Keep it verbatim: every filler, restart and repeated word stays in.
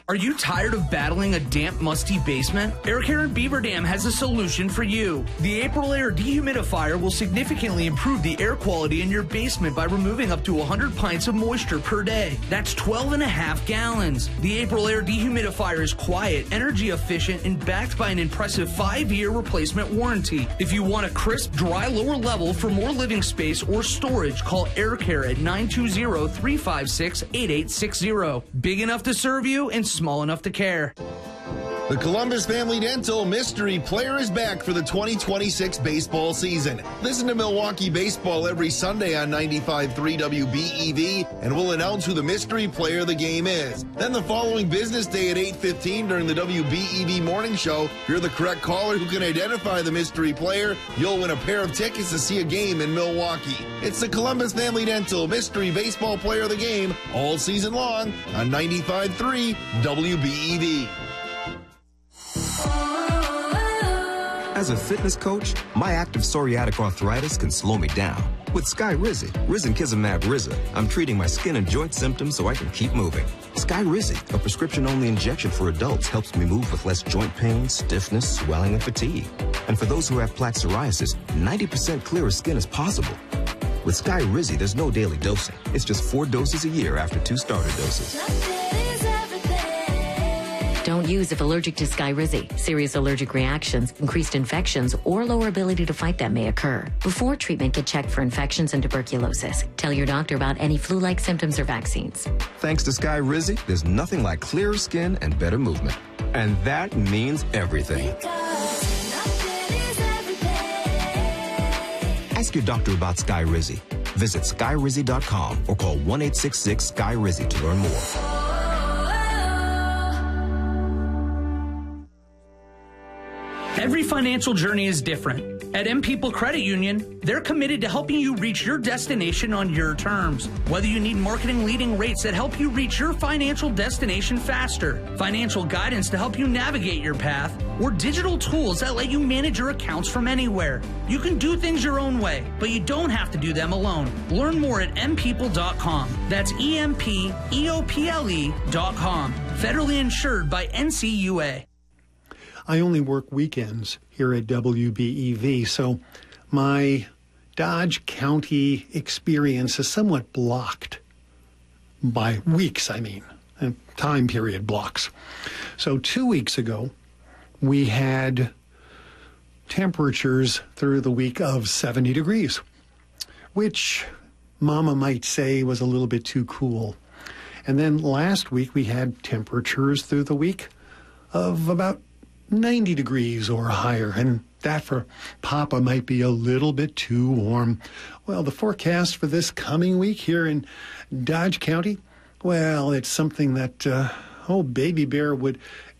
Are you tired of battling a damp, musty basement? Air Care in Beaver Dam has a solution for you. The Aprilaire dehumidifier will significantly improve the air quality in your basement by removing up to one hundred pints of moisture per day. That's twelve and a half gallons. The Aprilaire dehumidifier is quiet, energy efficient, and backed by an impressive five-year replacement warranty. If you want a crisp, dry lower level for more living space or storage, call Air Care at nine two zero, three five six, eight eight six zero. Big enough to serve you and small enough to care. The Columbus Family Dental Mystery Player is back for the twenty twenty-six baseball season. Listen to Milwaukee Baseball every Sunday on ninety-five point three W B E V, and we'll announce who the mystery player of the game is. Then the following business day at eight fifteen during the W B E V morning show, if you're the correct caller who can identify the mystery player, you'll win a pair of tickets to see a game in Milwaukee. It's the Columbus Family Dental Mystery Baseball Player of the Game all season long on ninety-five point three W B E V. As a fitness coach, my active psoriatic arthritis can slow me down. With Skyrizi, risankizumab Riza, I'm treating my skin and joint symptoms so I can keep moving. Skyrizi, a prescription-only injection for adults, helps me move with less joint pain, stiffness, swelling, and fatigue. And for those who have plaque psoriasis, ninety percent clearer skin is possible. With Skyrizi, there's no daily dosing. It's just four doses a year after two starter doses. Don't use if allergic to Skyrizi. Serious allergic reactions, increased infections, or lower ability to fight them may occur. Before treatment, get checked for infections and tuberculosis. Tell your doctor about any flu-like symptoms or vaccines. Thanks to Skyrizi, there's nothing like clearer skin and better movement. And that means everything. Ask your doctor about Skyrizi. Visit Skyrizi dot com or call one eight six six Sky Rizi to learn more. Every financial journey is different. At M People Credit Union, they're committed to helping you reach your destination on your terms. Whether you need marketing leading rates that help you reach your financial destination faster, financial guidance to help you navigate your path, or digital tools that let you manage your accounts from anywhere, you can do things your own way, but you don't have to do them alone. Learn more at m people dot com. That's E M P E O P L E dot com. Federally insured by N C U A. I only work weekends here at W B E V, so my Dodge County experience is somewhat blocked by weeks, I mean, and time period blocks. So two weeks ago, we had temperatures through the week of seventy degrees, which Mama might say was a little bit too cool. And then last week, we had temperatures through the week of about ninety degrees or higher, and that for Papa might be a little bit too warm. Well, the forecast for this coming week here in Dodge County, well, it's something that uh, old Baby Bear would